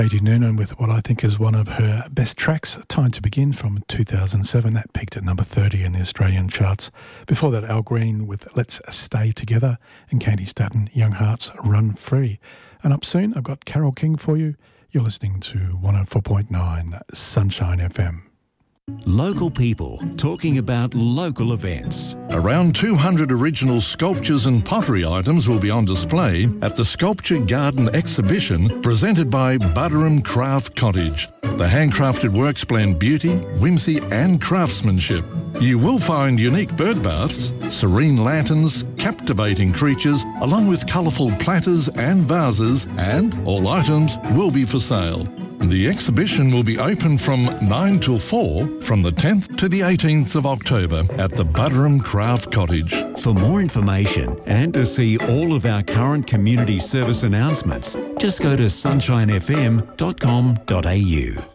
Katie Noonan with what I think is one of her best tracks, Time to Begin from 2007. That peaked at number 30 in the Australian charts. Before that, Al Green with Let's Stay Together and Katie Staton, Young Hearts Run Free. And up soon, I've got Carole King for you. You're listening to 104.9 Sunshine FM. Local people talking about local events. Around 200 original sculptures and pottery items will be on display at the Sculpture Garden exhibition presented by Buderim Craft Cottage. The handcrafted works blend beauty, whimsy and craftsmanship. You will find unique bird baths, serene lanterns, captivating creatures, along with colourful platters and vases, and all items will be for sale. The exhibition will be open from 9 till 4 from the 10th to the 18th of October at the Buderim Craft Cottage. For more information and to see all of our current community service announcements, just go to sunshinefm.com.au.